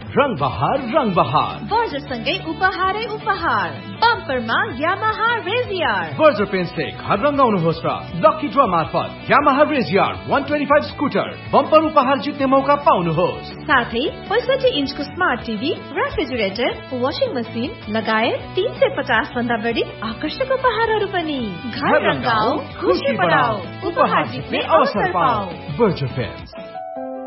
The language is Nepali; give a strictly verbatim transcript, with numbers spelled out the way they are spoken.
रंग बहार रंग बहार बर्जर सँगै उपहारै उपहार बम्परमा यामाहा रेजियर बर्जर पेन्टले घर रंगाउनुहोस् र लकी ड्र मार्फत Yamaha रेजियर one twenty-five scooter bumper उपहार जित्ने मौका पाउनुहोस्। साथै पैंसठी इन्चको smart TV, refrigerator, washing machine लगायत तीन सय पचास भन्दा बढी आकर्षक उपहारहरू पनि। घर रंगाऊ, खुशी बढाऊ, उपहार जित्ने अवसर पाऊ। Berger pant.